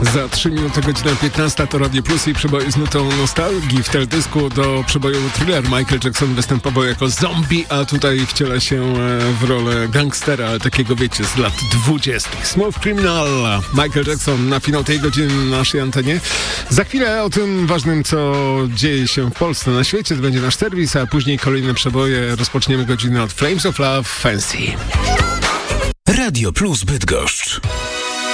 Za 3 minuty godzina 15 to Radio Plus i przeboje z nutą nostalgii. W teledysku do przeboju Thriller Michael Jackson występował jako zombie, a tutaj wciela się w rolę gangstera, ale takiego wiecie, z lat 20. Smooth Criminal, Michael Jackson na finał tej godziny na naszej antenie. Za chwilę o tym ważnym, co dzieje się w Polsce, na świecie, to będzie nasz serwis, a później kolejne przeboje. Rozpoczniemy godzinę od Flames of Love, Fancy. Radio Plus Bydgoszcz.